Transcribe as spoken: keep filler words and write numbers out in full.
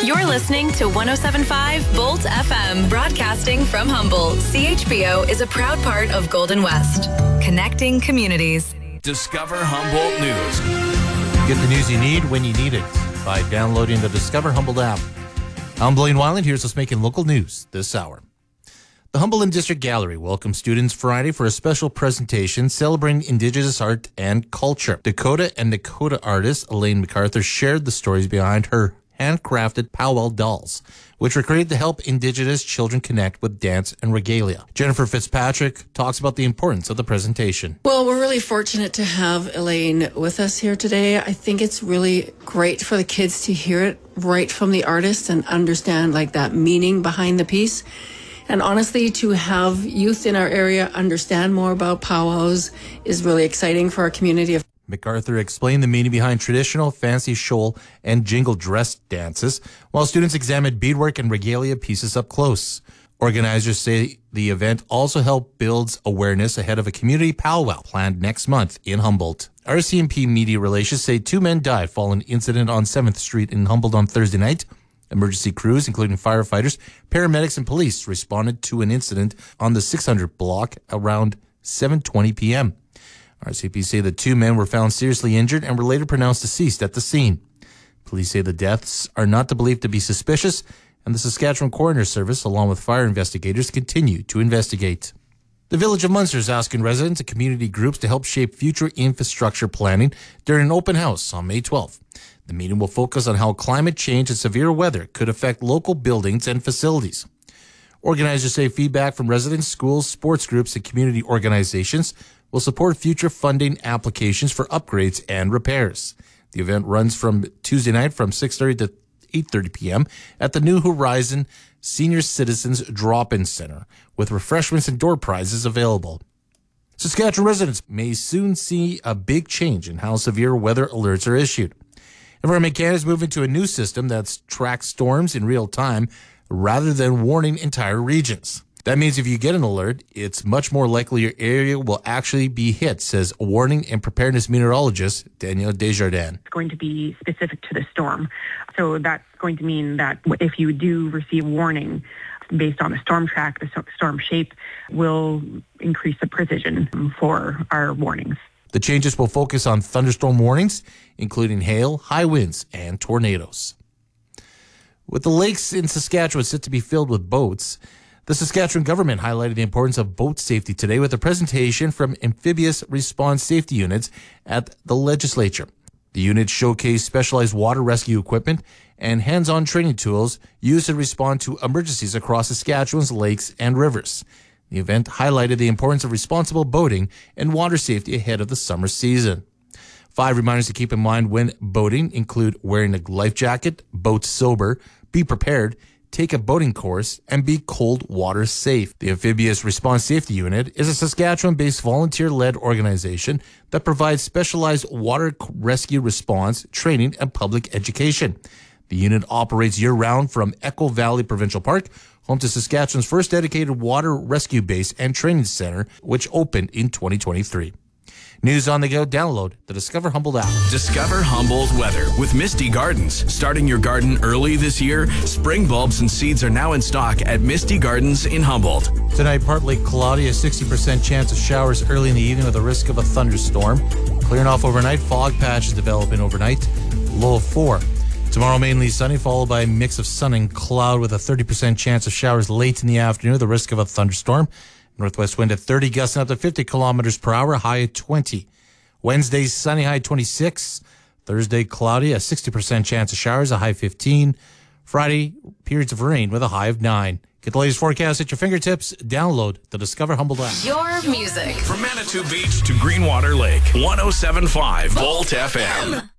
You're listening to one oh seven point five Bolt F M, broadcasting from Humboldt. C H B O is a proud part of Golden West, connecting communities. Discover Humboldt News. Get the news you need when you need it by downloading the Discover Humboldt app. I'm Blaine Weiland. Here's what's making local news this hour. The Humboldt District Gallery welcomes students Friday for a special presentation celebrating Indigenous art and culture. Dakota and Dakota artist Elaine MacArthur shared the stories behind her handcrafted powwow dolls, which were created to help Indigenous children connect with dance and regalia. Jennifer Fitzpatrick talks about the importance of the presentation. Well, we're really fortunate to have Elaine with us here today. I think it's really great for the kids to hear it right from the artist and understand like that meaning behind the piece. And honestly, to have youth in our area understand more about powwows is really exciting for our community. MacArthur explained the meaning behind traditional fancy shoal and jingle dress dances, while students examined beadwork and regalia pieces up close. Organizers say the event also helped build awareness ahead of a community powwow planned next month in Humboldt. R C M P Media Relations say two men died following an incident on seventh Street in Humboldt on Thursday night. Emergency crews, including firefighters, paramedics, and police, responded to an incident on the six hundred block around seven twenty p.m. R C M P say the two men were found seriously injured and were later pronounced deceased at the scene. Police say the deaths are not believed to be suspicious, and the Saskatchewan Coroner Service, along with fire investigators, continue to investigate. The Village of Munster is asking residents and community groups to help shape future infrastructure planning during an open house on May twelfth. The meeting will focus on how climate change and severe weather could affect local buildings and facilities. Organizers say feedback from residents, schools, sports groups, and community organizations will support future funding applications for upgrades and repairs. The event runs from Tuesday night from six thirty to eight thirty p.m. at the New Horizon Senior Citizens Drop-In Center, with refreshments and door prizes available. Saskatchewan residents may soon see a big change in how severe weather alerts are issued. Environment Canada is moving to a new system that tracks storms in real time rather than warning entire regions. That means if you get an alert, it's much more likely your area will actually be hit, says warning and preparedness meteorologist Danielle Desjardins. It's going to be specific to the storm. So that's going to mean that if you do receive warning based on the storm track, the storm shape will increase the precision for our warnings. The changes will focus on thunderstorm warnings, including hail, high winds, and tornadoes. With the lakes in Saskatchewan set to be filled with boats, the Saskatchewan government highlighted the importance of boat safety today with a presentation from Amphibious Response Safety Units at the legislature. The units showcase specialized water rescue equipment and hands-on training tools used to respond to emergencies across Saskatchewan's lakes and rivers. The event highlighted the importance of responsible boating and water safety ahead of the summer season. Five reminders to keep in mind when boating include wearing a life jacket, boat sober, be prepared, take a boating course, and be cold water safe. The Amphibious Response Safety Unit is a Saskatchewan-based volunteer-led organization that provides specialized water rescue response, training, and public education. The unit operates year-round from Echo Valley Provincial Park, home to Saskatchewan's first dedicated water rescue base and training center, which opened in twenty twenty-three. News on the go. Download the Discover Humboldt app. Discover Humboldt weather with Misty Gardens. Starting your garden early this year, spring bulbs and seeds are now in stock at Misty Gardens in Humboldt. Tonight, partly cloudy, a sixty percent chance of showers early in the evening with a risk of a thunderstorm. Clearing off overnight, fog patches developing overnight, low of four. Tomorrow, mainly sunny, followed by a mix of sun and cloud with a thirty percent chance of showers late in the afternoon with a risk of a thunderstorm. Northwest wind at thirty, gusting up to fifty kilometers per hour, high at twenty. Wednesday, sunny, high twenty-six. Thursday, cloudy, a sixty percent chance of showers, a high fifteen. Friday, periods of rain with a high of nine. Get the latest forecast at your fingertips. Download the Discover Humboldt app. Your music. From Manitou Beach to Greenwater Lake, one oh seven point five Bolt F M.